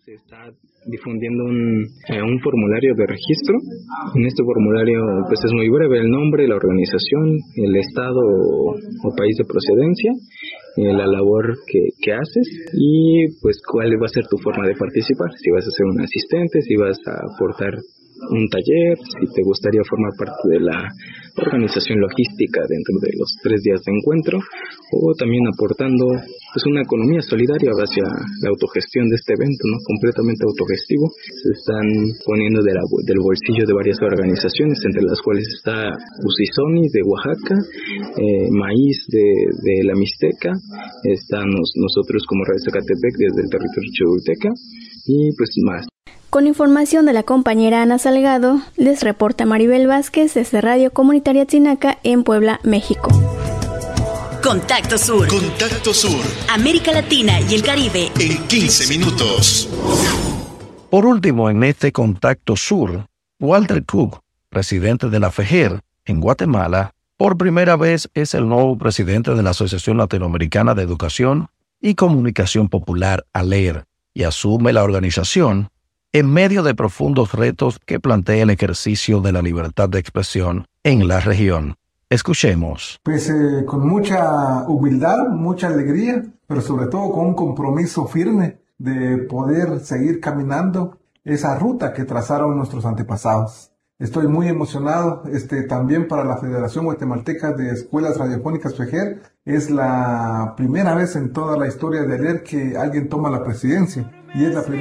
Se está difundiendo un formulario de registro. En este formulario pues es muy breve el nombre, la organización, el estado o país de procedencia, la labor que haces y pues cuál va a ser tu forma de participar. Si vas a ser un asistente, si vas a aportar un taller, si te gustaría formar parte de la organización logística dentro de los 3 días de encuentro, o también aportando pues una economía solidaria hacia la autogestión de este evento, ¿no? Completamente autogestivo. Se están poniendo del bolsillo de varias organizaciones, entre las cuales está Usisoni de Oaxaca, Maíz de la Mixteca, estamos nosotros como Radio Zacatepec desde el territorio chihuahuiteca y pues más. Con información de la compañera Ana Salgado, les reporta Maribel Vázquez desde Radio Comunitaria Tzinaca en Puebla, México. Contacto Sur. Contacto Sur. América Latina y el Caribe. En 15 minutos. Por último, en este Contacto Sur, Walter Cook, presidente de la FEJER en Guatemala, por primera vez es el nuevo presidente de la Asociación Latinoamericana de Educación y Comunicación Popular, ALER, y asume la organización en medio de profundos retos que plantea el ejercicio de la libertad de expresión en la región. Escuchemos. Pues con mucha humildad, mucha alegría, pero sobre todo con un compromiso firme de poder seguir caminando esa ruta que trazaron nuestros antepasados. Estoy muy emocionado, también para la Federación Guatemalteca de Escuelas Radiofónicas FEJER. Es la primera vez en toda la historia de ALER que alguien toma la presidencia y es la primera